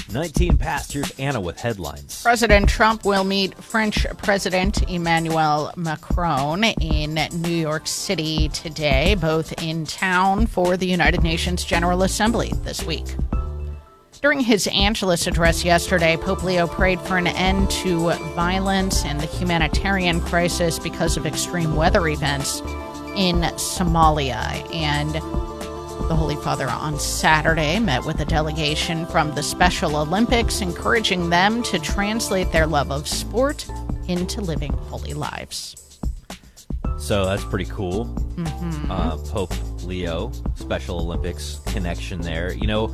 19 past. Here's Anna with headlines. President Trump will meet French President Emmanuel Macron in New York City today, both in town for the United Nations General Assembly this week. During his Angelus address yesterday, Pope Leo prayed for an end to violence and the humanitarian crisis because of extreme weather events in Somalia. And the Holy Father on Saturday met with a delegation from the Special Olympics, encouraging them to translate their love of sport into living holy lives. So that's pretty cool. Pope Leo, Special Olympics connection there. You know,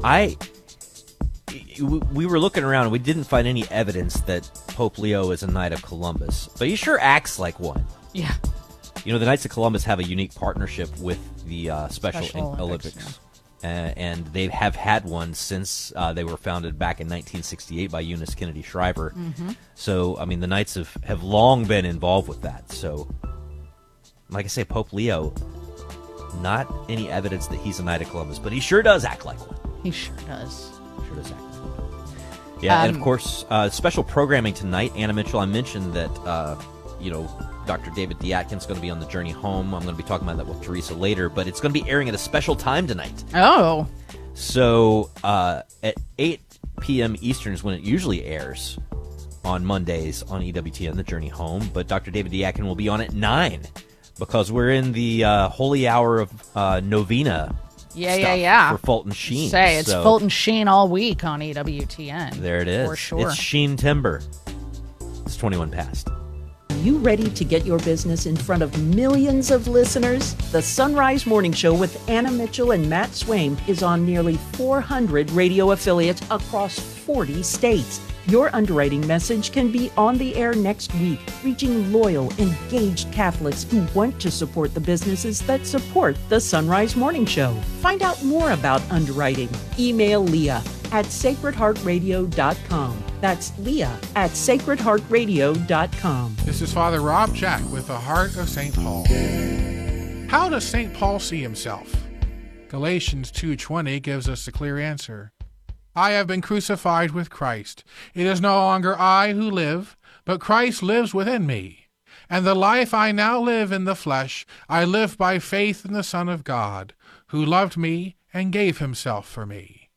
we were looking around and we didn't find any evidence that Pope Leo is a Knight of Columbus, but he sure acts like one. Yeah. You know, the Knights of Columbus have a unique partnership with the Special Olympics. And they have had one since they were founded back in 1968 by Eunice Kennedy Shriver. So, I mean, the Knights have long been involved with that. So, like I say, Pope Leo, not any evidence that he's a Knight of Columbus, but he sure does act like one. He sure does. Sure does act like one. Yeah, and of course, special programming tonight. Anna Mitchell, I mentioned that, Dr. David Diatkins is going to be on the journey home. I'm going to be talking about that with Teresa later, but it's going to be airing at a special time tonight. Oh. So at 8 p.m. Eastern is when it usually airs on Mondays on EWTN, The Journey Home. But Dr. David Diakin will be on at 9 because we're in the holy hour of novena. Yeah. For Fulton Sheen. It's Fulton Sheen all week on EWTN. There it is. For sure. It's Sheen Timber. It's 21 past. You ready to get your business in front of millions of listeners? The Sunrise Morning Show with Anna Mitchell and Matt Swaim is on nearly 400 radio affiliates across 40 states. Your underwriting message can be on the air next week, reaching loyal, engaged Catholics who want to support the businesses that support the Sunrise Morning Show. Find out more about underwriting. Email Leah at sacredheartradio.com. That's Leah at sacredheartradio.com. This is Father Rob Jack with the Heart of St. Paul. How does St. Paul see himself? Galatians 2:20 gives us a clear answer. I have been crucified with Christ. It is no longer I who live, but Christ lives within me. And the life I now live in the flesh, I live by faith in the Son of God, who loved me and gave himself for me.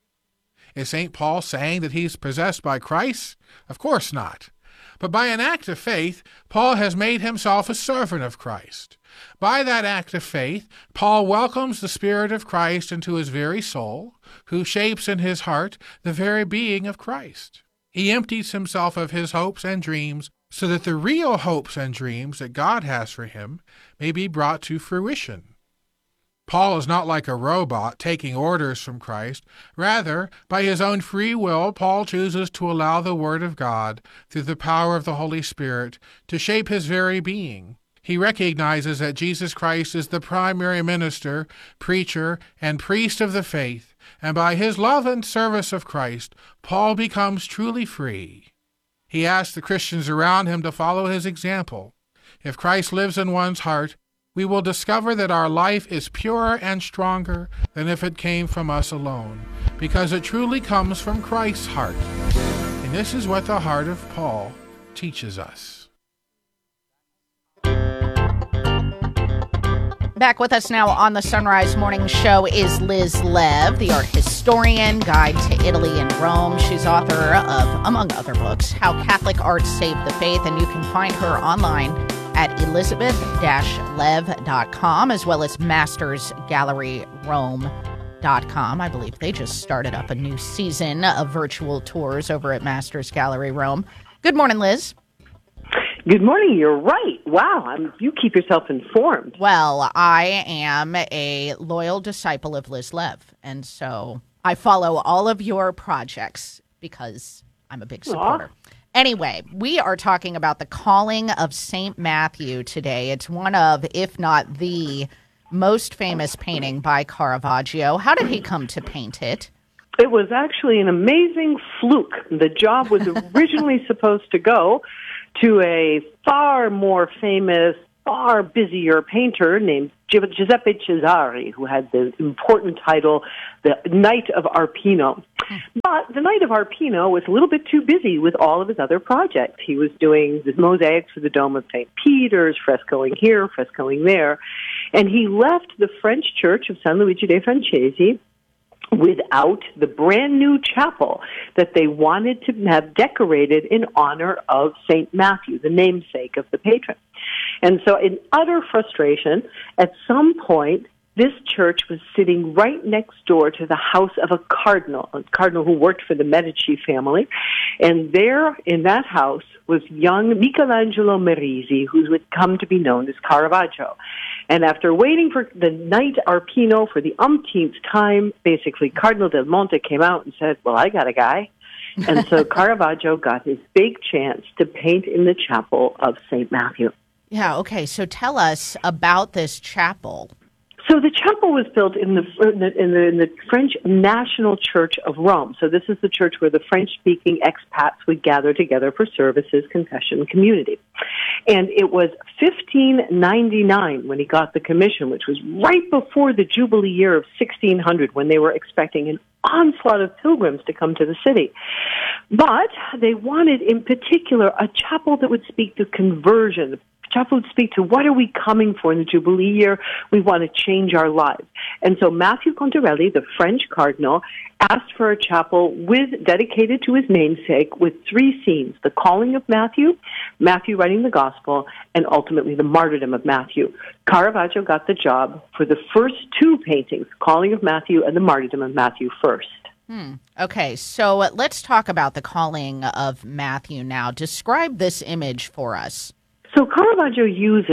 Is St. Paul saying that he's possessed by Christ? Of course not. But by an act of faith, Paul has made himself a servant of Christ. By that act of faith, Paul welcomes the Spirit of Christ into his very soul, who shapes in his heart the very being of Christ. He empties himself of his hopes and dreams so that the real hopes and dreams that God has for him may be brought to fruition. Paul is not like a robot taking orders from Christ. Rather, by his own free will, Paul chooses to allow the Word of God, through the power of the Holy Spirit, to shape his very being. He recognizes that Jesus Christ is the primary minister, preacher, and priest of the faith, and by his love and service of Christ, Paul becomes truly free. He asks the Christians around him to follow his example. If Christ lives in one's heart, we will discover that our life is purer and stronger than if it came from us alone, because it truly comes from Christ's heart. And this is what the heart of Paul teaches us. Back with us now on the Sunrise Morning Show is Liz Lev, the art historian, guide to Italy and Rome. She's author of, among other books, How Catholic Art Saved the Faith, and you can find her online at elizabeth-lev.com, as well as mastersgalleryrome.com. I believe they just started up a new season of virtual tours over at Masters Gallery Rome. Good morning, Liz. Good morning. You're right. Wow. You keep yourself informed. Well, I am a loyal disciple of Liz Lev, and so I follow all of your projects because I'm a big supporter. Aww. Anyway, we are talking about the Calling of St. Matthew today. It's one of, if not the most famous painting by Caravaggio. How did he come to paint it? It was actually an amazing fluke. The job was originally supposed to go to a far more famous, far busier painter named Giuseppe Cesare, who had the important title, the Knight of Arpino. But the Knight of Arpino was a little bit too busy with all of his other projects. He was doing the mosaics for the Dome of St. Peter's, frescoing here, frescoing there, and he left the French church of San Luigi dei Francesi without the brand new chapel that they wanted to have decorated in honor of St. Matthew, the namesake of the patron. And so in utter frustration, at some point, this church was sitting right next door to the house of a cardinal who worked for the Medici family. And there in that house was young Michelangelo Merisi, who would come to be known as Caravaggio. And after waiting for the Knight Arpino for the umpteenth time, basically Cardinal Del Monte came out and said, well, I got a guy. And so Caravaggio got his big chance to paint in the chapel of St. Matthew. Yeah, okay. So tell us about this chapel. So the chapel was built in the French National Church of Rome. So this is the church where the French-speaking expats would gather together for services, confession, and community. And it was 1599 when he got the commission, which was right before the Jubilee year of 1600, when they were expecting an onslaught of pilgrims to come to the city. But they wanted, in particular, a chapel that would speak to conversion. Chapel would speak to what are we coming for in the Jubilee year? We want to change our lives. And so Matthew Contarelli, the French cardinal, asked for a chapel dedicated to his namesake with 3 scenes: the calling of Matthew, Matthew writing the gospel, and ultimately the martyrdom of Matthew. Caravaggio got the job for the first 2 paintings, calling of Matthew and the martyrdom of Matthew first. Okay, so let's talk about the calling of Matthew now. Describe this image for us. So Caravaggio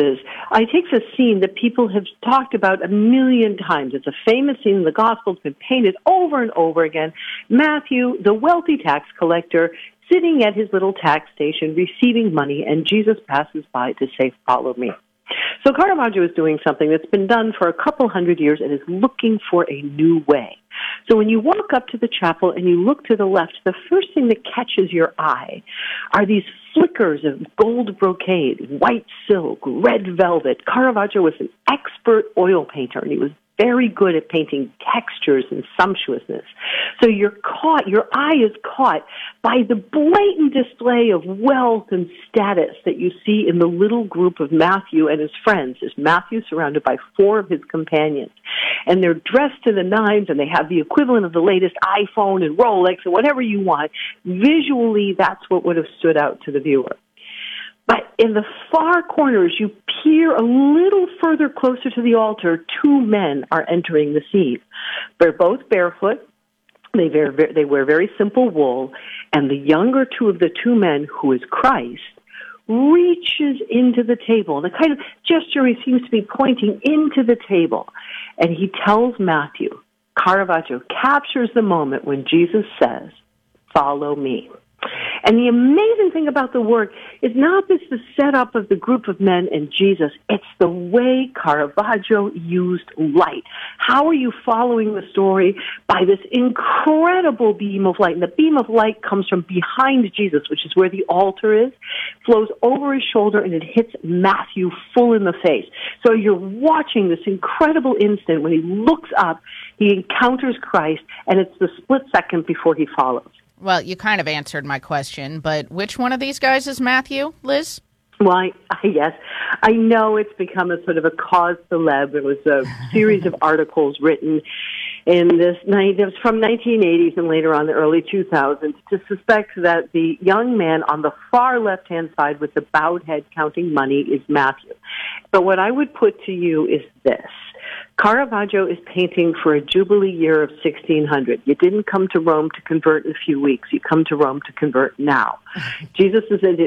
takes a scene that people have talked about a million times. It's a famous scene in the Gospel. It's been painted over and over again. Matthew, the wealthy tax collector, sitting at his little tax station receiving money, and Jesus passes by to say, follow me. So Caravaggio is doing something that's been done for a couple hundred years and is looking for a new way. So when you walk up to the chapel and you look to the left, the first thing that catches your eye are these flickers of gold brocade, white silk, red velvet. Caravaggio was an expert oil painter, and he was very good at painting textures and sumptuousness. So your eye is caught by the blatant display of wealth and status that you see in the little group of Matthew and his friends. There's Matthew surrounded by 4 of his companions. And they're dressed to the nines, and they have the equivalent of the latest iPhone and Rolex and whatever you want. Visually, that's what would have stood out to the viewer. But in the far corners, you peer a little further closer to the altar, 2 men are entering the scene. They're both barefoot. They wear very simple wool. And the younger of the 2 men, who is Christ, reaches into the table. The kind of gesture he seems to be pointing into the table. And he tells Matthew, Caravaggio captures the moment when Jesus says, follow me. And the amazing thing about the work is not just the setup of the group of men and Jesus, it's the way Caravaggio used light. How are you following the story? By this incredible beam of light. And the beam of light comes from behind Jesus, which is where the altar is, flows over his shoulder, and it hits Matthew full in the face. So you're watching this incredible instant when he looks up, he encounters Christ, and it's the split second before he follows. Well, you kind of answered my question, but which one of these guys is Matthew, Liz? Well, yes. I know it's become a sort of a cause célèbre. There was a series of articles written in this night. It was from 1980s and later on the early 2000s to suspect that the young man on the far left-hand side with the bowed head counting money is Matthew. But what I would put to you is this. Caravaggio is painting for a Jubilee year of 1600. You didn't come to Rome to convert in a few weeks. You come to Rome to convert now. Jesus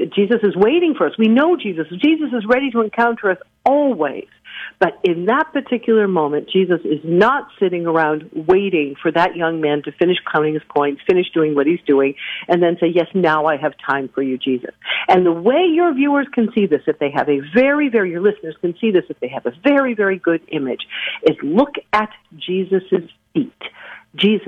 is waiting for us. We know Jesus. Jesus is ready to encounter us always. But in that particular moment, Jesus is not sitting around waiting for that young man to finish counting his coins, finish doing what he's doing, and then say, yes, now I have time for you, Jesus. And the way your viewers can see this, if they have your listeners can see this, if they have a very, very good image, is look at Jesus' feet. Jesus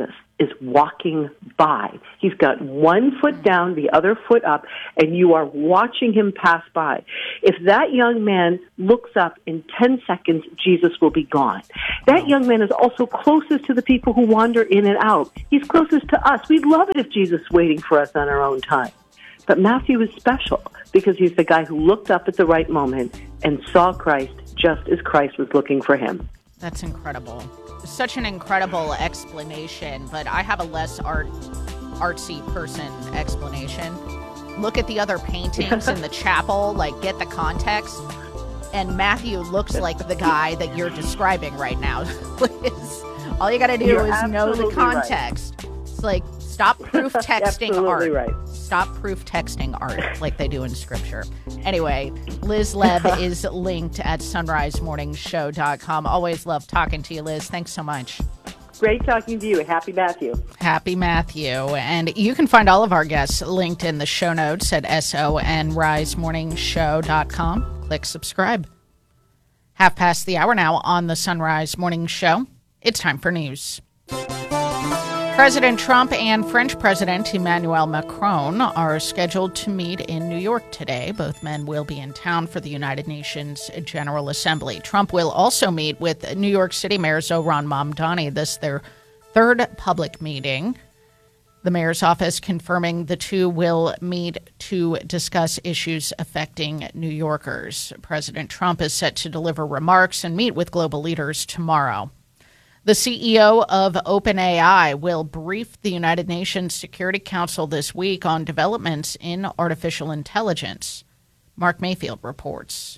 is walking by. He's got one foot down, the other foot up, and you are watching him pass by. If that young man looks up in 10 seconds, Jesus will be gone. That young man is also closest to the people who wander in and out. He's closest to us. We'd love it if Jesus was waiting for us on our own time. But Matthew is special because he's the guy who looked up at the right moment and saw Christ just as Christ was looking for him. That's incredible. Such an incredible explanation, but I have a less artsy person explanation. Look at the other paintings in the chapel, like get the context. And Matthew looks like the guy that you're describing right now. All you got to do is know the context. Right. It's like, stop proof texting art. Right. Stop proof texting art like they do in Scripture. Anyway, Liz Leb is linked at sunrisemorningshow.com. Always love talking to you, Liz. Thanks so much. Great talking to you. Happy Matthew. Happy Matthew. And you can find all of our guests linked in the show notes at sunrisemorningshow.com. Click subscribe. 1:30 now on the Sunrise Morning Show. It's time for news. President Trump and French President Emmanuel Macron are scheduled to meet in New York today. Both men will be in town for the United Nations General Assembly. Trump will also meet with New York City Mayor Zohran Mamdani. This is their third public meeting. The mayor's office confirming the two will meet to discuss issues affecting New Yorkers. President Trump is set to deliver remarks and meet with global leaders tomorrow. The CEO of OpenAI will brief the United Nations Security Council this week on developments in artificial intelligence. Mark Mayfield reports.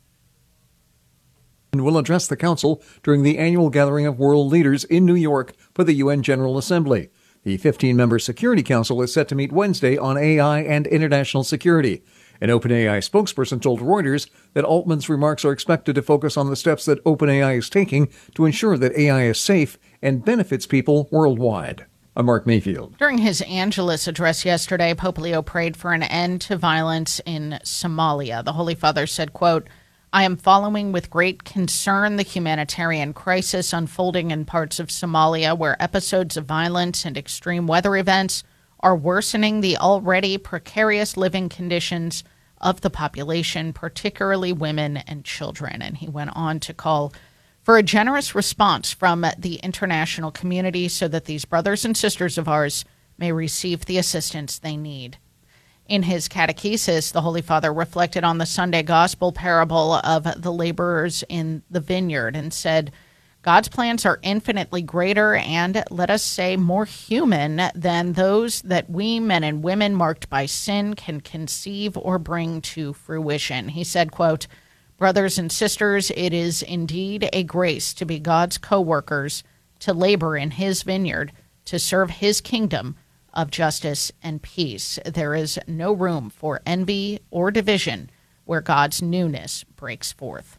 And will address the Council during the annual gathering of world leaders in New York for the UN General Assembly. The 15-member Security Council is set to meet Wednesday on AI and international security. An OpenAI spokesperson told Reuters that Altman's remarks are expected to focus on the steps that OpenAI is taking to ensure that AI is safe and benefits people worldwide. I'm Mark Mayfield. During his Angelus address yesterday, Pope Leo prayed for an end to violence in Somalia. The Holy Father said, quote, I am following with great concern the humanitarian crisis unfolding in parts of Somalia where episodes of violence and extreme weather events are worsening the already precarious living conditions of the population, particularly women and children. And he went on to call for a generous response from the international community so that these brothers and sisters of ours may receive the assistance they need. In his catechesis, the Holy Father reflected on the Sunday Gospel parable of the laborers in the vineyard and said, God's plans are infinitely greater and, let us say, more human than those that we, men and women marked by sin, can conceive or bring to fruition. He said, quote, brothers and sisters, it is indeed a grace to be God's co-workers, to labor in his vineyard, to serve his kingdom of justice and peace. There is no room for envy or division where God's newness breaks forth.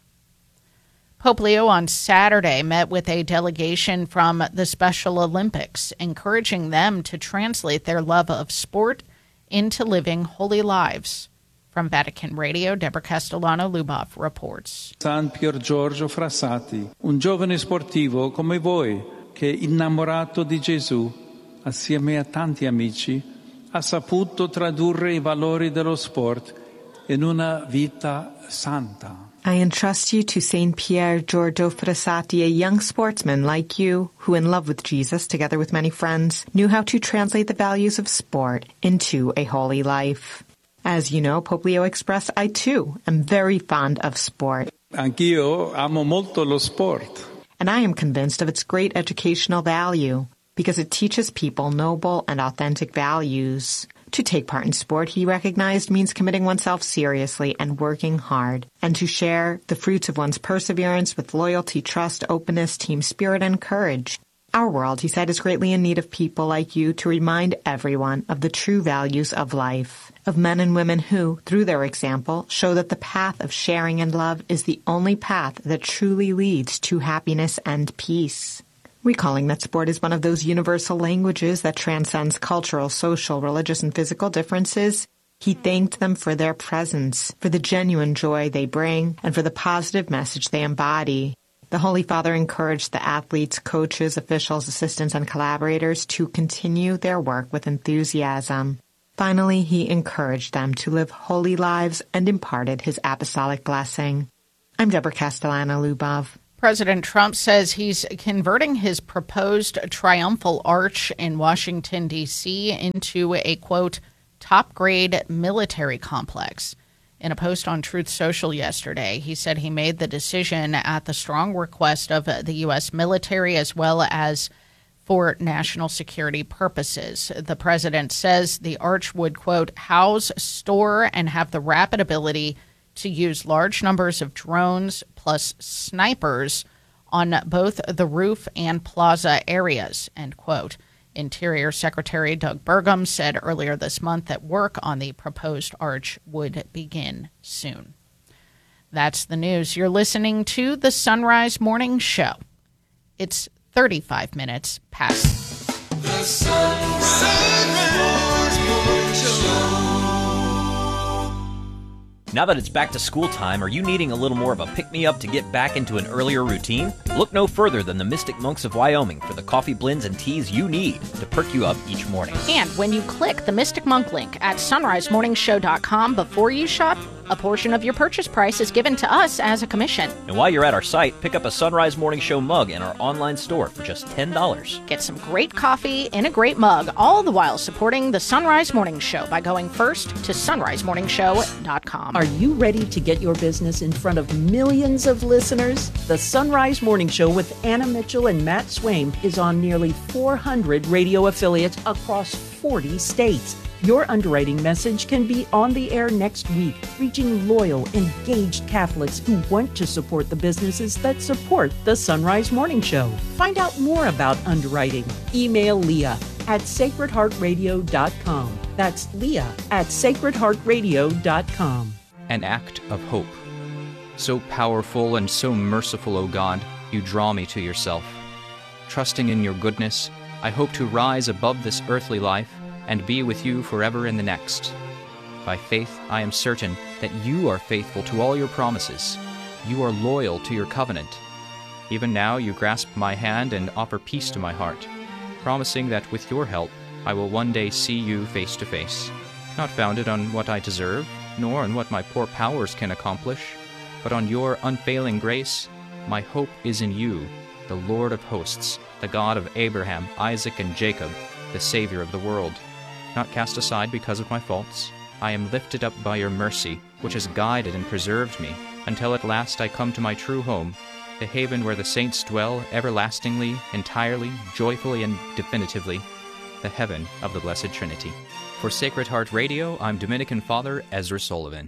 Pope Leo on Saturday met with a delegation from the Special Olympics, encouraging them to translate their love of sport into living holy lives. From Vatican Radio, Deborah Castellano-Lubov reports. San Pier Giorgio Frassati, un giovane sportivo come voi, che innamorato di Gesù, assieme a tanti amici, ha saputo tradurre I valori dello sport in una vita santa. I entrust you to St. Pier Giorgio Frassati, a young sportsman like you, who in love with Jesus, together with many friends, knew how to translate the values of sport into a holy life. As you know, Pope Leo expressed, I too am very fond of sport. Anch'io amo molto lo sport. And I am convinced of its great educational value, because it teaches people noble and authentic values. To take part in sport, he recognized, means committing oneself seriously and working hard, and to share the fruits of one's perseverance with loyalty, trust, openness, team spirit, and courage. Our world, he said, is greatly in need of people like you to remind everyone of the true values of life, of men and women who, through their example, show that the path of sharing and love is the only path that truly leads to happiness and peace. Recalling that sport is one of those universal languages that transcends cultural, social, religious, and physical differences, he thanked them for their presence, for the genuine joy they bring, and for the positive message they embody. The Holy Father encouraged the athletes, coaches, officials, assistants, and collaborators to continue their work with enthusiasm. Finally, he encouraged them to live holy lives and imparted his apostolic blessing. I'm Deborah Castellano-Lubov. President Trump says he's converting his proposed triumphal arch in Washington, D.C. into a, quote, top-grade military complex. In a post on Truth Social yesterday, he said he made the decision at the strong request of the U.S. military as well as for national security purposes. The president says the arch would, quote, house, store, and have the rapid ability to use large numbers of drones plus snipers on both the roof and plaza areas, end quote. Interior Secretary Doug Burgum said earlier this month that work on the proposed arch would begin soon. That's the news. You're listening to the Sunrise Morning Show. It's 35 minutes past. The Sunrise Morning Show. Now that it's back to school time, are you needing a little more of a pick-me-up to get back into an earlier routine? Look no further than the Mystic Monks of Wyoming for the coffee blends and teas you need to perk you up each morning. And when you click the Mystic Monk link at sunrisemorningshow.com before you shop, a portion of your purchase price is given to us as a commission. And while you're at our site, pick up a Sunrise Morning Show mug in our online store for just $10. Get some great coffee in a great mug, all the while supporting the Sunrise Morning Show by going first to sunrisemorningshow.com. Are you ready to get your business in front of millions of listeners? The Sunrise Morning Show with Anna Mitchell and Matt Swaim is on nearly 400 radio affiliates across 40 states. Your underwriting message can be on the air next week, reaching loyal, engaged Catholics who want to support the businesses that support the Sunrise Morning Show. Find out more about underwriting. Email Leah at sacredheartradio.com. That's Leah at sacredheartradio.com. An act of hope. So powerful and so merciful, O God, you draw me to yourself. Trusting in your goodness, I hope to rise above this earthly life and be with you forever in the next. By faith, I am certain that you are faithful to all your promises. You are loyal to your covenant. Even now you grasp my hand and offer peace to my heart, promising that with your help, I will one day see you face to face, not founded on what I deserve, nor on what my poor powers can accomplish, but on your unfailing grace. My hope is in you, the Lord of hosts, the God of Abraham, Isaac, and Jacob, the Savior of the world. Not cast aside because of my faults, I am lifted up by your mercy, which has guided and preserved me, until at last I come to my true home, the haven where the saints dwell everlastingly, entirely, joyfully, and definitively, the heaven of the Blessed Trinity. For Sacred Heart Radio, I'm Dominican Father Ezra Sullivan.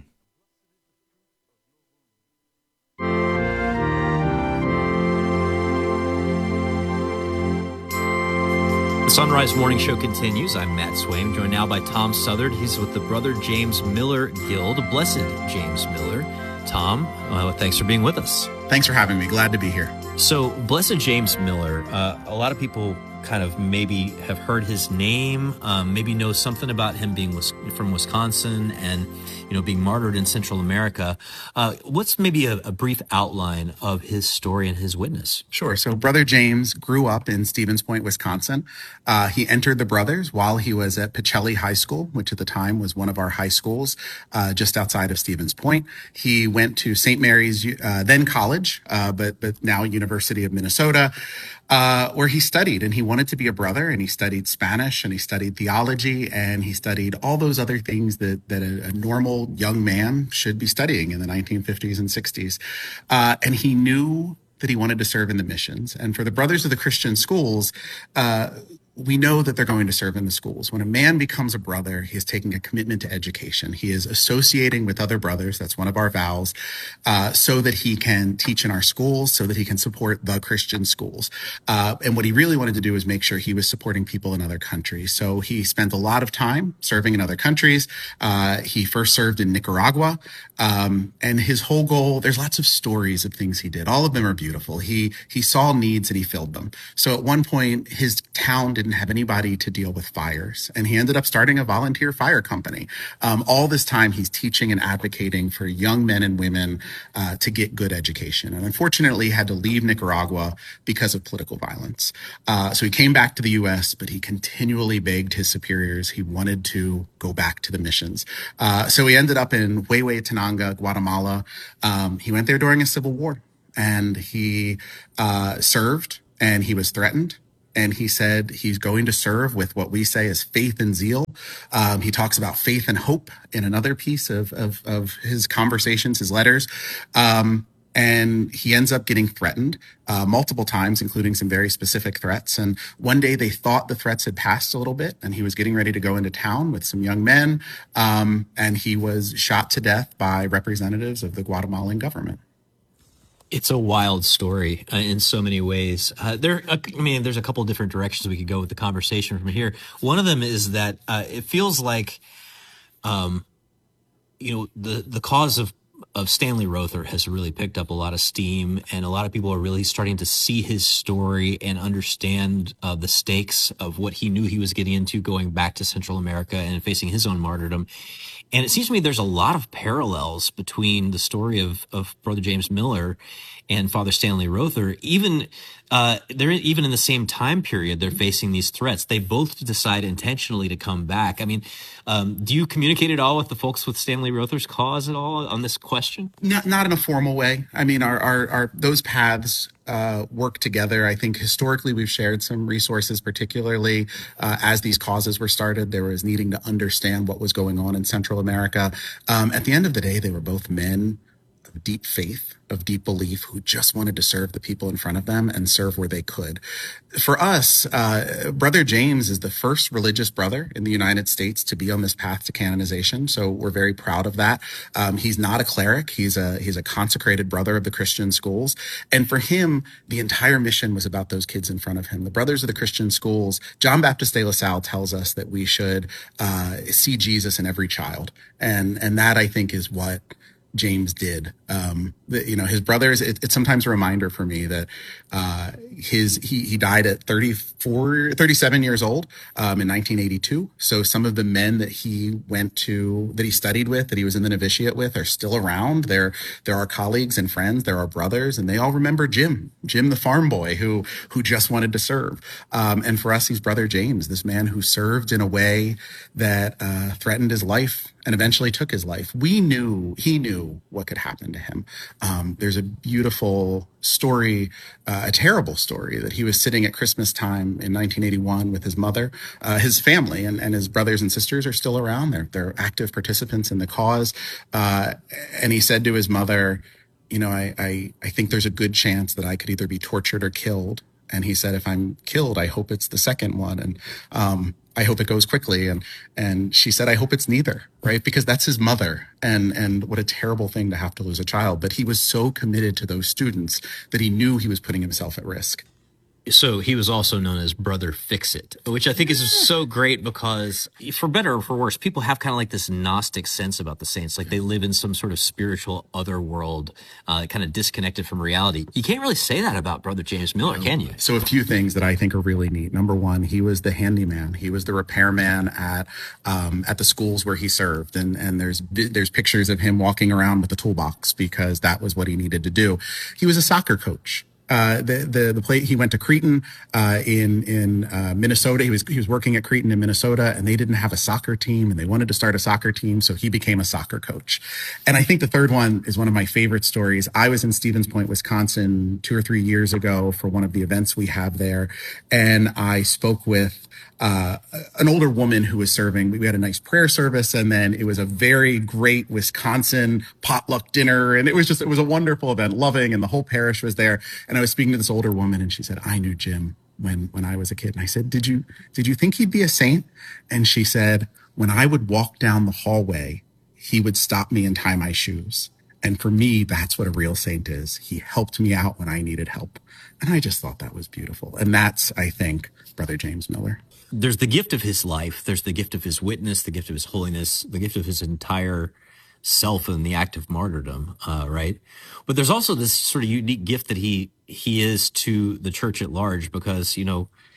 The Sunrise Morning Show continues. I'm Matt Swaim, joined now by Tom Southard. He's with the Brother James Miller Guild. Blessed James Miller. Tom, thanks for being with us. Thanks for having me. Glad to be here. So, Blessed James Miller, a lot of people kind of maybe have heard his name, maybe know something about him being from Wisconsin and, being martyred in Central America. What's maybe a brief outline of his story and his witness? Sure. So Brother James grew up in Stevens Point, Wisconsin. He entered the Brothers while he was at Pacelli High School, which at the time was one of our high schools just outside of Stevens Point. He went to St. Mary's, then college, but now University of Minnesota, where he studied, and he wanted to be a brother, and he studied Spanish, and he studied theology, and he studied all those other things that a normal young man should be studying in the 1950s and 60s. And he knew that he wanted to serve in the missions. And for the Brothers of the Christian Schools, we know that they're going to serve in the schools. When a man becomes a brother, he is taking a commitment to education. He is associating with other brothers. That's one of our vows, so that he can teach in our schools, so that he can support the Christian schools. And what he really wanted to do is make sure he was supporting people in other countries. So he spent a lot of time serving in other countries. He first served in Nicaragua. And his whole goal, there's lots of stories of things he did. All of them are beautiful. He saw needs and he filled them. So at one point, his town didn't didn't have anybody to deal with fires. And he ended up starting a volunteer fire company. All this time, he's teaching and advocating for young men and women to get good education. And unfortunately, had to leave Nicaragua because of political violence. So he came back to the U.S., but he continually begged his superiors. He wanted to go back to the missions. So he ended up in Huehuetenango, Guatemala. He went there during a civil war, and he served, and he was threatened. And he said he's going to serve with what we say is faith and zeal. He talks about faith and hope in another piece of his conversations, his letters. And he ends up getting threatened multiple times, including some very specific threats. And one day they thought the threats had passed a little bit, and he was getting ready to go into town with some young men. And he was shot to death by representatives of the Guatemalan government. It's a wild story in so many ways. There's a couple of different directions we could go with the conversation from here. One of them is that it feels like, the cause of Stanley Rother has really picked up a lot of steam, and a lot of people are really starting to see his story and understand the stakes of what he knew he was getting into going back to Central America and facing his own martyrdom. And it seems to me there's a lot of parallels between the story of Brother James Miller and Father Stanley Rother. Even they're even in the same time period, they're facing these threats. They both decide intentionally to come back. I mean, do you communicate at all with the folks with Stanley Rother's cause at all on this question? Not in a formal way. I mean, our those paths work together. I think historically we've shared some resources, particularly as these causes were started. There was needing to understand what was going on in Central America. At the end of the day, they were both men of deep faith, of deep belief, who just wanted to serve the people in front of them and serve where they could. For us, Brother James is the first religious brother in the United States to be on this path to canonization. So we're very proud of that. He's not a cleric. He's a consecrated brother of the Christian schools. And for him, the entire mission was about those kids in front of him. The Brothers of the Christian Schools, John Baptist de La Salle tells us that we should see Jesus in every child. And that, I think, is what James did. His brothers, it's sometimes a reminder for me that he died at 37 years old in 1982. So some of the men that he studied with, that he was in the novitiate with, are still around. There are colleagues and friends, there are brothers, and they all remember Jim the farm boy who just wanted to serve. And for us, he's Brother James, this man who served in a way that threatened his life and eventually took his life. He knew what could happen to him. There's a beautiful story, a terrible story, that he was sitting at Christmas time in 1981 with his mother. His family and his brothers and sisters are still around. They're active participants in the cause. And he said to his mother, I think there's a good chance that I could either be tortured or killed. And he said, if I'm killed, I hope it's the second one. And I hope it goes quickly. And she said, I hope it's neither, right? Because that's his mother. And what a terrible thing to have to lose a child. But he was so committed to those students that he knew he was putting himself at risk. So he was also known as Brother Fix-It, which I think is so great because, for better or for worse, people have kind of like this Gnostic sense about the saints. Like they live in some sort of spiritual other world, kind of disconnected from reality. You can't really say that about Brother James Miller, can you? So a few things that I think are really neat. Number one, he was the handyman. He was the repairman at the schools where he served. And there's pictures of him walking around with a toolbox because that was what he needed to do. He was a soccer coach. He went to Cretin in Minnesota. He was working at Cretin in Minnesota, and they didn't have a soccer team, and they wanted to start a soccer team, so he became a soccer coach. And I think the third one is one of my favorite stories. I was in Stevens Point, Wisconsin 2 or 3 years ago for one of the events we have there, and I spoke with an older woman who was serving. We had a nice prayer service, and then it was a very great Wisconsin potluck dinner, and it was a wonderful event, loving, and the whole parish was there. And I was speaking to this older woman, and she said, I knew Jim when I was a kid. And I said, did you think he'd be a saint? And she said, when I would walk down the hallway, he would stop me and tie my shoes. And for me, that's what a real saint is. He helped me out when I needed help. And I just thought that was beautiful. And that's, I think, Brother James Miller. There's the gift of his life. There's the gift of his witness, the gift of his holiness, the gift of his entire self in the act of martyrdom, right? But there's also this sort of unique gift that he is to the church at large, because,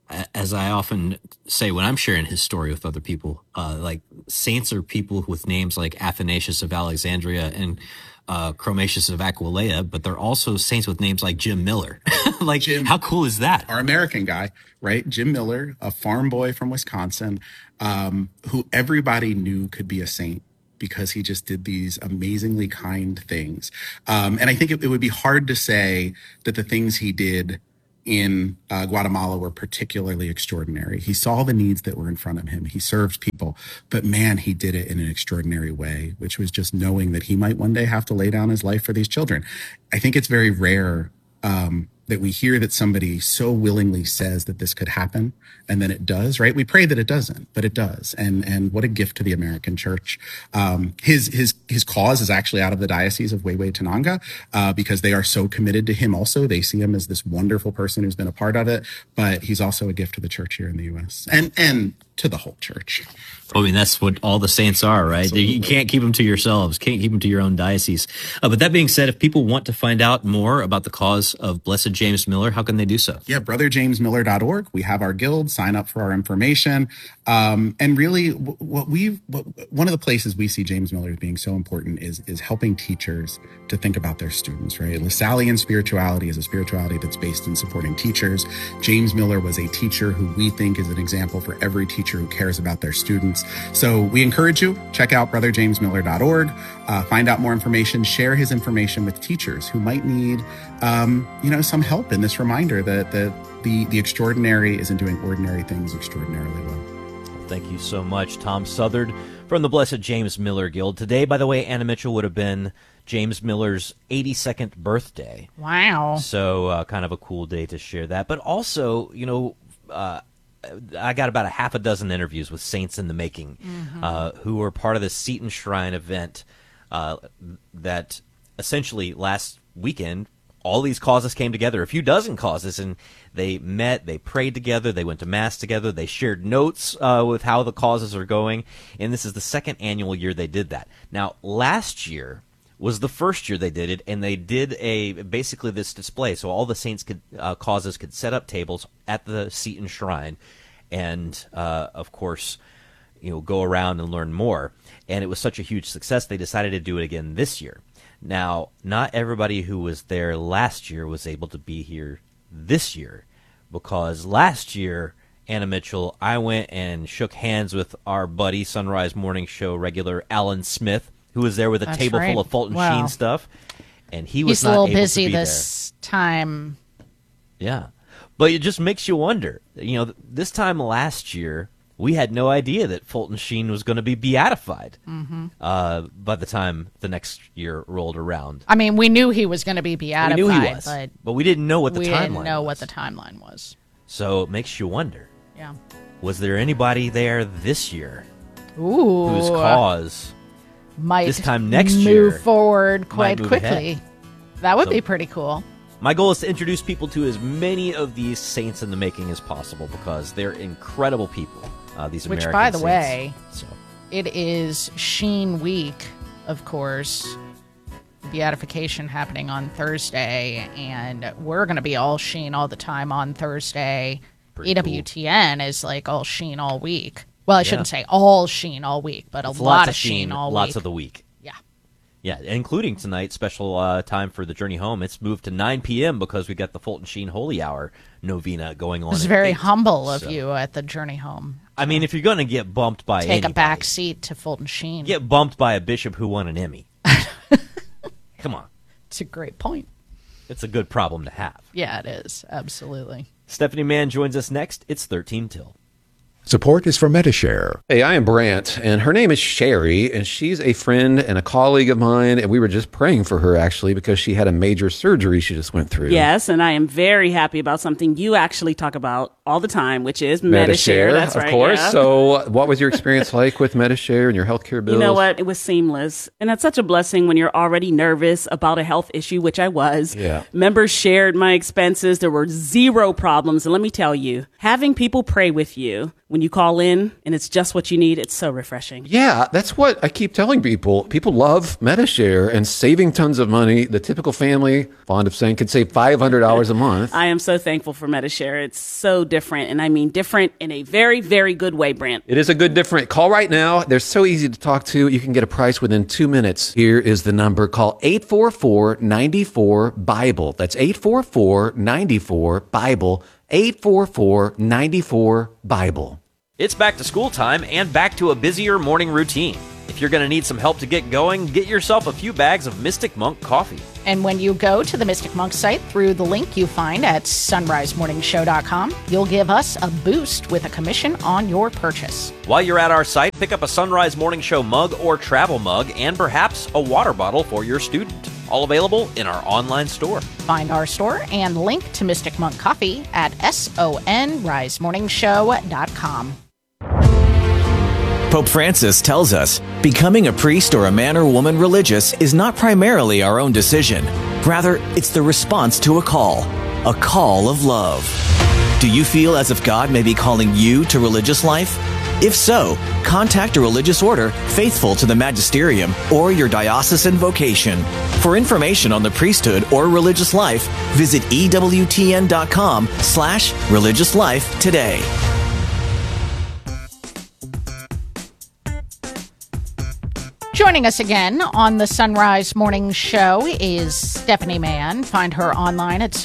as I often say when I'm sharing his story with other people, like saints are people with names like Athanasius of Alexandria and Chromatius of Aquileia, but they're also saints with names like Jim Miller. Like, Jim, how cool is that? Our American guy, right? Jim Miller, a farm boy from Wisconsin, who everybody knew could be a saint because he just did these amazingly kind things. And I think it would be hard to say that the things he did in Guatemala were particularly extraordinary. He saw the needs that were in front of him. He served people, but man, he did it in an extraordinary way, which was just knowing that he might one day have to lay down his life for these children. I think it's very rare that we hear that somebody so willingly says that this could happen, and then it does, right? We pray that it doesn't, but it does. And what a gift to the American church. His cause is actually out of the Diocese of Huehuetenango, because they are so committed to him also. They see him as this wonderful person who's been a part of it, but he's also a gift to the church here in the U.S. and to the whole church. I mean, that's what all the saints are, right? Absolutely. You can't keep them to yourselves, can't keep them to your own diocese. But that being said, if people want to find out more about the cause of Blessed James Miller, how can they do so? Yeah, brotherjamesmiller.org. We have our guild, sign up for our information. And really, one of the places we see James Miller as being so important is helping teachers to think about their students, right? Lasallian spirituality is a spirituality that's based in supporting teachers. James Miller was a teacher who we think is an example for every teacher who cares about their students. So we encourage you, check out brotherjamesmiller.org, find out more information, share his information with teachers who might need, some help in this reminder that the extraordinary isn't doing ordinary things extraordinarily well. Thank you so much, Tom Southard from the Blessed James Miller Guild. Today, by the way, Anna Mitchell, would have been James Miller's 82nd birthday. Wow. So kind of a cool day to share that. But also, I got about a half a dozen interviews with saints in the making who were part of the Seton Shrine event that essentially last weekend, all these causes came together, a few dozen causes, and they met, they prayed together, they went to Mass together, they shared notes with how the causes are going, and this is the second annual year they did that. Now, last year was the first year they did it, and they did basically this display, so all the saints causes could set up tables at the Seton Shrine, and of course, go around and learn more. And it was such a huge success, they decided to do it again this year. Now, not everybody who was there last year was able to be here this year, because last year, Anna Mitchell, I went and shook hands with our buddy, Sunrise Morning Show regular Alan Smith, who was there with a table full of Fulton Sheen stuff, and he's not able to be there. He's a little busy this time. Yeah, but it just makes you wonder. This time last year, we had no idea that Fulton Sheen was going to be beatified by the time the next year rolled around. I mean, we knew he was going to be beatified. We knew he was, but we didn't know what the timeline was. We didn't know what the timeline was. So it makes you wonder. Yeah. Was there anybody there this year whose cause might this time next year move forward quite quickly? That would be pretty cool. My goal is to introduce people to as many of these saints in the making as possible, because they're incredible people. These American Which, by the saints. way, so. It is Sheen Week, of course. Beatification happening on Thursday, and we're going to be all Sheen all the time on Thursday. Pretty EWTN is like all Sheen all week. Well, I shouldn't say all Sheen all week, but a lot of Sheen all week. Lots of the week. Yeah, including tonight, special time for the Journey Home. It's moved to 9 p.m. because we got the Fulton Sheen Holy Hour novena going on. It's very humble of you at the Journey Home. I mean, if you're going to get bumped by Take a back seat to Fulton Sheen. Get bumped by a bishop who won an Emmy. Come on. It's a great point. It's a good problem to have. Yeah, it is. Absolutely. Stephanie Mann joins us next. It's 13 till. Support is for Medi-Share. Hey, I am Brant, and her name is Sherry, and she's a friend and a colleague of mine, and we were just praying for her, actually, because she had a major surgery she just went through. Yes, and I am very happy about something you actually talk about all the time, which is Medi-Share. That's right, of course. Yeah. So what was your experience like with Medi-Share and your healthcare bills? You know what? It was seamless, and that's such a blessing when you're already nervous about a health issue, which I was. Yeah. Members shared my expenses. There were zero problems, and let me tell you, having people pray with you when you call in and it's just what you need, it's so refreshing. Yeah, that's what I keep telling people. People love Medi-Share and saving tons of money. The typical family, fond of saying, could save $500 a month. I am so thankful for Medi-Share. It's so different different. And I mean different in a very, very good way, Brant. It is a good different. Call right now. They're so easy to talk to. You can get a price within 2 minutes. Here is the number. Call 844-94-BIBLE. That's 844-94-BIBLE. 844-94-BIBLE. It's back to school time and back to a busier morning routine. If you're going to need some help to get going, get yourself a few bags of Mystic Monk coffee. And when you go to the Mystic Monk site through the link you find at sunrisemorningshow.com, you'll give us a boost with a commission on your purchase. While you're at our site, pick up a Sunrise Morning Show mug or travel mug and perhaps a water bottle for your student. All available in our online store. Find our store and link to Mystic Monk Coffee at sonrisemorningshow.com. Pope Francis tells us, becoming a priest or a man or woman religious is not primarily our own decision. Rather, it's the response to a call of love. Do you feel as if God may be calling you to religious life? If so, contact a religious order faithful to the magisterium or your diocesan vocation. For information on the priesthood or religious life, visit EWTN.com/religious life today. Joining us again on the Sunrise Morning Show is Stephanie Mann. Find her online at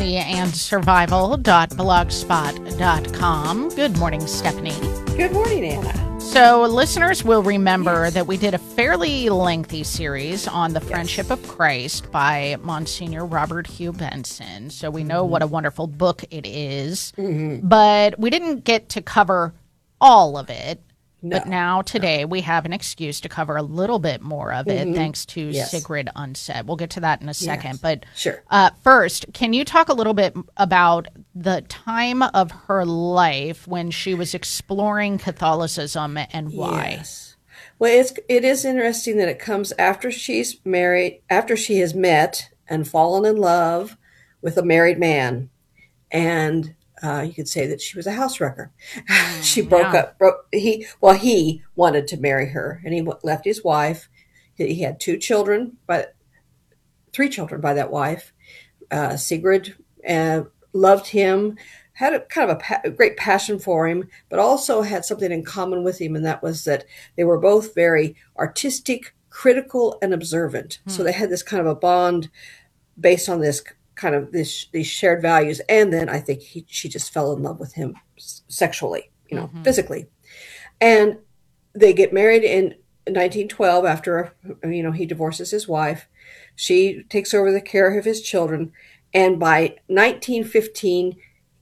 supremacyandsurvival.blogspot.com. Good morning, Stephanie. Good morning, Anna. So listeners will remember that we did a fairly lengthy series on the Friendship of Christ by Monsignor Robert Hugh Benson. So we know what a wonderful book it is, but we didn't get to cover all of it. No. But now, today, we have an excuse to cover a little bit more of it, thanks to Sigrid Undset. We'll get to that in a second. But sure. First, can you talk a little bit about the time of her life when she was exploring Catholicism and why? Yes. Well, it is interesting that it comes after she's married, after she has met and fallen in love with a married man. And you could say that she was a house wrecker. She broke up. He wanted to marry her, and he left his wife. He had 3 children by that wife. Sigrid loved him, had a kind of a great passion for him, but also had something in common with him, and that was that they were both very artistic, critical, and observant. So they had this kind of a bond based on this kind of these shared values. And then I think she just fell in love with him sexually, physically. And they get married in 1912 after, he divorces his wife. She takes over the care of his children. And by 1914,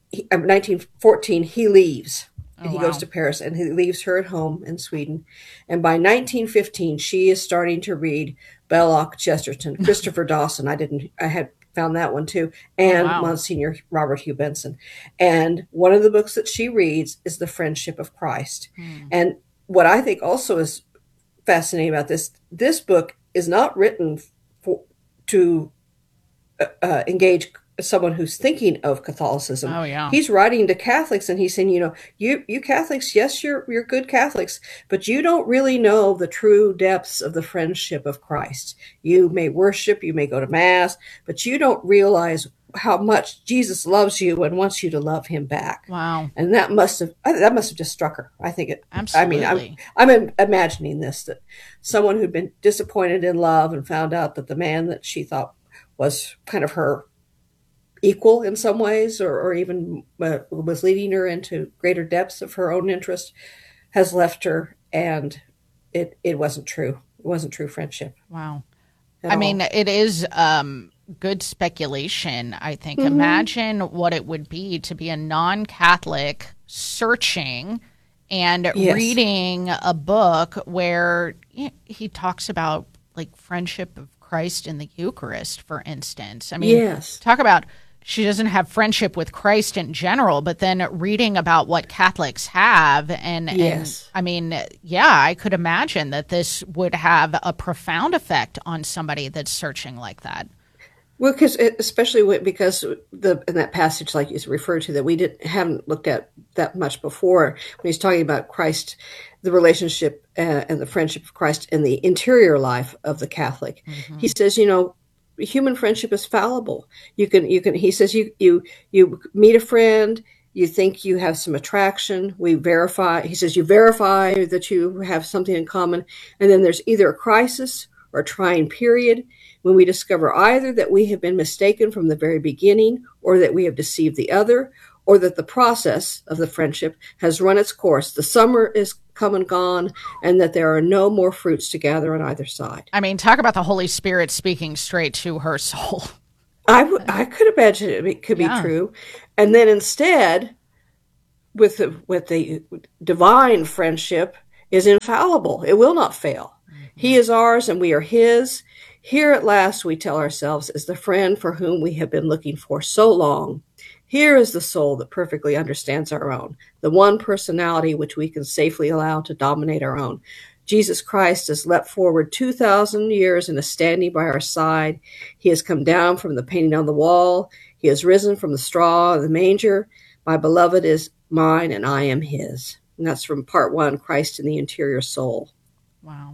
he leaves. And he goes to Paris, and he leaves her at home in Sweden. And by 1915, she is starting to read Belloc, Chesterton, Christopher Dawson. I had found that one too, and Monsignor Robert Hugh Benson. And one of the books that she reads is The Friendship of Christ. And what I think also is fascinating about this book is not written to engage someone who's thinking of Catholicism. He's writing to Catholics, and he's saying, you Catholics, yes, you're good Catholics, but you don't really know the true depths of the friendship of Christ. You may worship, you may go to Mass, but you don't realize how much Jesus loves you and wants you to love him back. Wow. And that must have just struck her. I think it, absolutely. I mean, I'm imagining this, that someone who'd been disappointed in love and found out that the man that she thought was kind of her equal in some ways, or even was leading her into greater depths of her own interest, has left her, and it wasn't true. It wasn't true friendship. Wow. I mean, it is good speculation, I think. Imagine what it would be to be a non-Catholic searching and reading a book where he talks about like friendship of Christ in the Eucharist, for instance. I mean, talk about she doesn't have friendship with Christ in general, but then reading about what Catholics have. And I mean, I could imagine that this would have a profound effect on somebody that's searching like that. Well, especially because in that passage, like you referred to, that we haven't looked at that much before, when he's talking about Christ, the relationship and the friendship of Christ in the interior life of the Catholic. He says, human friendship is fallible. He says you meet a friend, You think you have some attraction. We verify. He says you verify that you have something in common. And then there's either a crisis or a trying period when we discover either that we have been mistaken from the very beginning, or that we have deceived the other, or that the process of the friendship has run its course. The summer is come and gone, and that there are no more fruits to gather on either side. I mean, talk about the Holy Spirit speaking straight to her soul. I could imagine it could be true. And then instead, with the divine friendship is infallible. It will not fail. Mm-hmm. He is ours and we are his. Here at last, we tell ourselves, is the friend for whom we have been looking for so long. Here is the soul that perfectly understands our own, the one personality which we can safely allow to dominate our own. Jesus Christ has leapt forward 2,000 years and is standing by our side. He has come down from the painting on the wall. He has risen from the straw of the manger. My beloved is mine and I am his. And that's from part 1, Christ in the Interior Soul. Wow.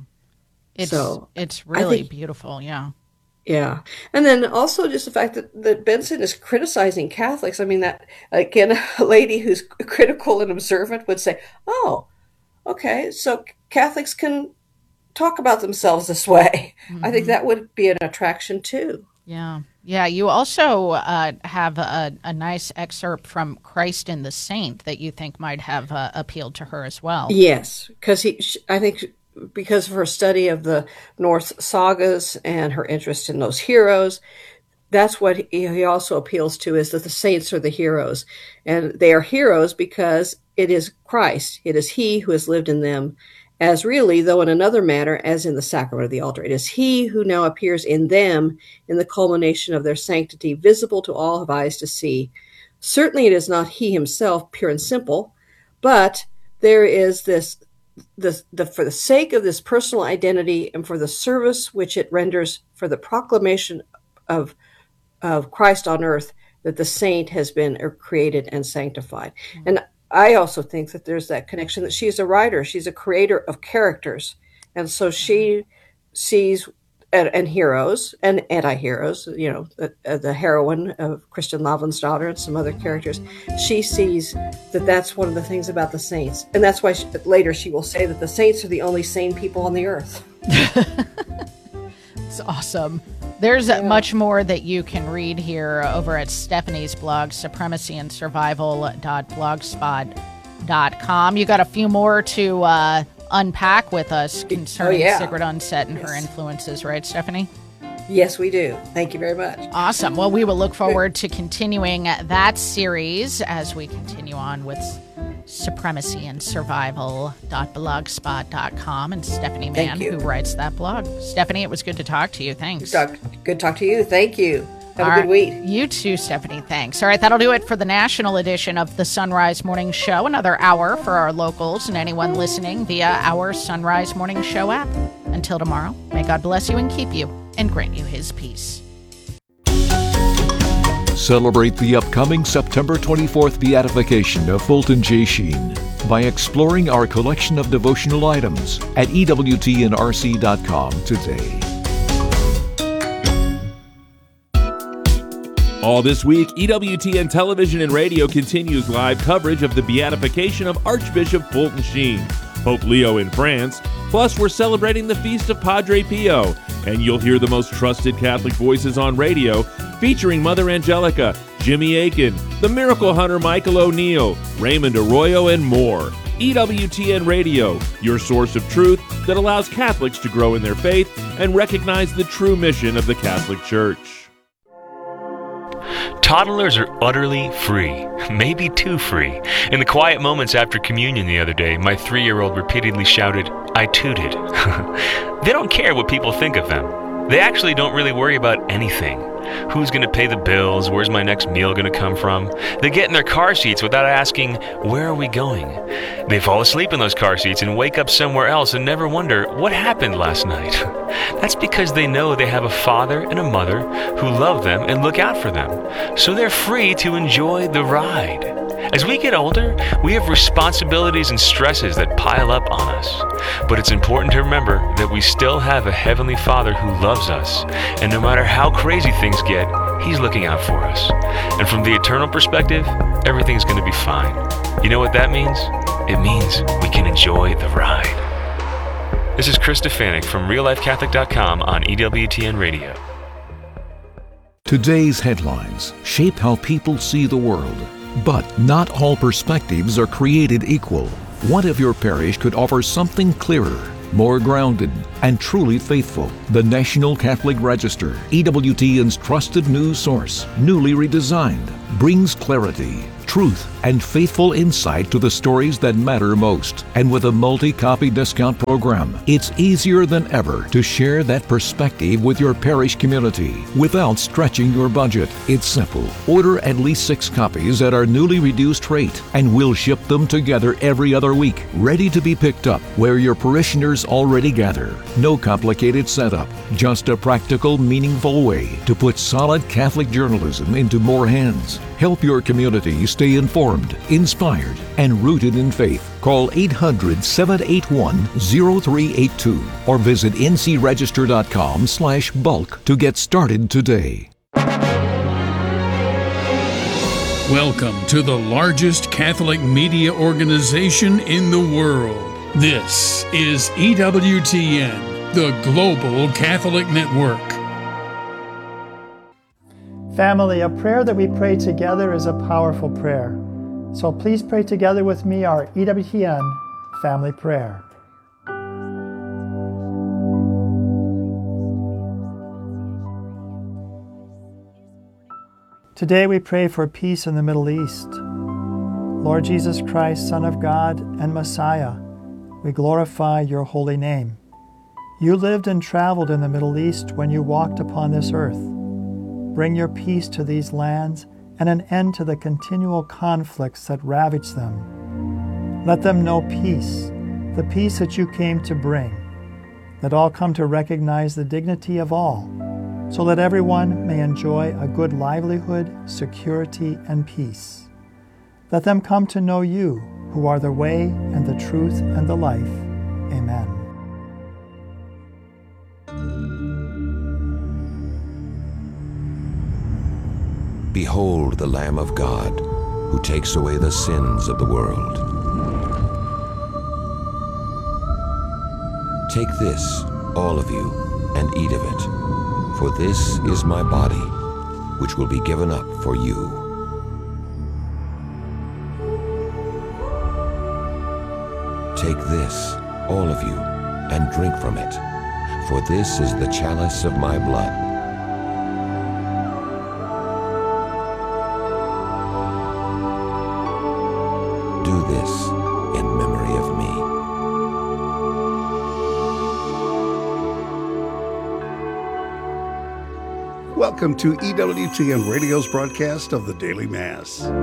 It's really beautiful, yeah. Yeah. And then also just the fact that Benson is criticizing Catholics. I mean, that, again, a lady who's critical and observant would say, oh, okay, so Catholics can talk about themselves this way. Mm-hmm. I think that would be an attraction, too. Yeah. Yeah, you also have a nice excerpt from Christ in the Saint that you think might have appealed to her as well. Yes, because I think because of her study of the Norse sagas and her interest in those heroes, that's what he also appeals to, is that the saints are the heroes. And they are heroes because it is Christ. It is he who has lived in them, as really, though in another manner, as in the sacrament of the altar. It is he who now appears in them in the culmination of their sanctity, visible to all who have eyes to see. Certainly it is not he himself, pure and simple, but there is for the sake of this personal identity and for the service which it renders for the proclamation of Christ on earth, that the saint has been created and sanctified. Mm-hmm. And I also think that there's that connection that she's a writer. She's a creator of characters. And so she sees, and heroes and anti-heroes, you know, the heroine of Christian Lavransdatter and some other characters. She sees that that's one of the things about the saints. And that's why later she will say that the saints are the only sane people on the earth. It's awesome. There's much more that you can read here over at Stephanie's blog, supremacyandsurvival.blogspot.com. You got a few more to unpack with us concerning Sigrid Undset and her influences, right, Stephanie? Yes, we do. Thank you very much. Awesome. Well, we will look forward to continuing that series as we continue on with supremacyandsurvival.blogspot.com and Stephanie Mann, who writes that blog. Stephanie, it was good to talk to you. Thanks. Good to talk to you. Thank you. Have a good week. You too, Stephanie. Thanks. All right, that'll do it for the national edition of the Sunrise Morning Show. Another hour for our locals and anyone listening via our Sunrise Morning Show app. Until tomorrow, may God bless you and keep you and grant you his peace. Celebrate the upcoming September 24th beatification of Fulton J. Sheen by exploring our collection of devotional items at EWTNRC.com today. All this week, EWTN Television and Radio continues live coverage of the beatification of Archbishop Fulton Sheen, Pope Leo in France, plus we're celebrating the feast of Padre Pio, and you'll hear the most trusted Catholic voices on radio, featuring Mother Angelica, Jimmy Akin, the Miracle Hunter Michael O'Neill, Raymond Arroyo, and more. EWTN Radio, your source of truth that allows Catholics to grow in their faith and recognize the true mission of the Catholic Church. Toddlers are utterly free, maybe too free. In the quiet moments after communion the other day, my 3-year-old repeatedly shouted, "I tooted." They don't care what people think of them. They actually don't really worry about anything. Who's going to pay the bills? Where's my next meal going to come from? They get in their car seats without asking, where are we going? They fall asleep in those car seats and wake up somewhere else and never wonder, what happened last night? That's because they know they have a father and a mother who love them and look out for them. So they're free to enjoy the ride. As we get older, we have responsibilities and stresses that pile up on us. But it's important to remember that we still have a Heavenly Father who loves us. And no matter how crazy things get, He's looking out for us. And from the eternal perspective, everything's going to be fine. You know what that means? It means we can enjoy the ride. This is Chris Stefanik from RealLifeCatholic.com on EWTN Radio. Today's headlines shape how people see the world. But not all perspectives are created equal. What if your parish could offer something clearer, more grounded, and truly faithful? The National Catholic Register, EWTN's trusted news source, newly redesigned, brings clarity, truth, and faithful insight to the stories that matter most. And with a multi-copy discount program, it's easier than ever to share that perspective with your parish community without stretching your budget. It's simple. Order at least 6 copies at our newly reduced rate, and we'll ship them together every other week, ready to be picked up where your parishioners already gather. No complicated setup, just a practical, meaningful way to put solid Catholic journalism into more hands. Help your community stay informed, inspired, and rooted in faith. Call 800-781-0382 or visit ncregister.com/bulk to get started today. Welcome to the largest Catholic media organization in the world. This is EWTN, the Global Catholic Network. Family, a prayer that we pray together is a powerful prayer. So please pray together with me our EWTN family prayer. Today we pray for peace in the Middle East. Lord Jesus Christ, Son of God and Messiah, we glorify your holy name. You lived and traveled in the Middle East when you walked upon this earth. Bring your peace to these lands and an end to the continual conflicts that ravage them. Let them know peace, the peace that you came to bring. Let all come to recognize the dignity of all, so that everyone may enjoy a good livelihood, security, and peace. Let them come to know you, who are the way and the truth and the life. Amen. Behold the Lamb of God, who takes away the sins of the world. Take this, all of you, and eat of it, for this is my body, which will be given up for you. Take this, all of you, and drink from it, for this is the chalice of my blood. Do this in memory of me. Welcome to EWTN Radio's broadcast of the Daily Mass.